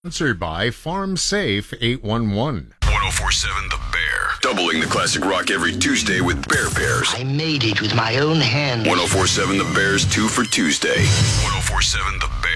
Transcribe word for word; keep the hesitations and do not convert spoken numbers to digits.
Sponsored by Farm Safe eight one one. one oh four point seven The Bear. Doubling the classic rock every Tuesday with Bear Bears. I made it with my own hands. one oh four point seven The Bear's two for Tuesday. one oh four point seven The Bear.